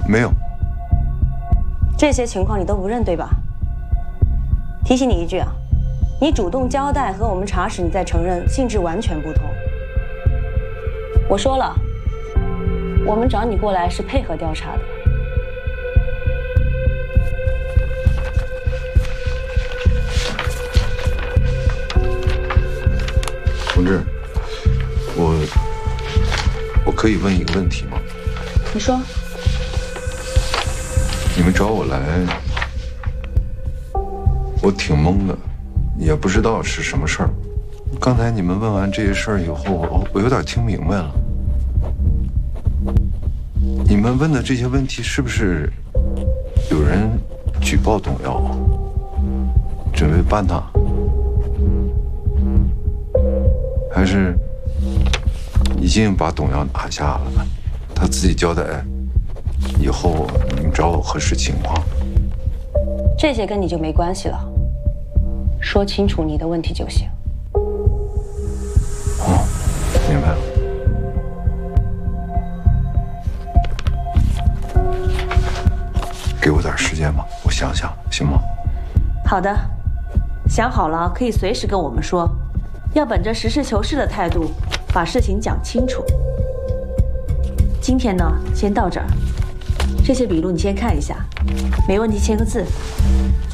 没有。 这些情况你都不认对吧？提醒你一句啊，你主动交代和我们查实你再承认性质完全不同。我说了，我们找你过来是配合调查的。 同志，我可以问一个问题吗？ 你说。 你们找我来，我挺懵的，也不知道是什么事儿。刚才你们问完这些事儿以后，我有点听明白了。你们问的这些问题是不是有人举报董耀，准备办他？还是已经把董耀拿下了，他自己交代，以后你们找我核实情况？ 这些跟你就没关系了，说清楚你的问题就行。 哦，明白了。给我点时间吧，我想想，行吗？ 好的，想好了可以随时跟我们说，要本着实事求是的态度，把事情讲清楚。今天呢，先到这儿。这些笔录你先看一下，没问题签个字，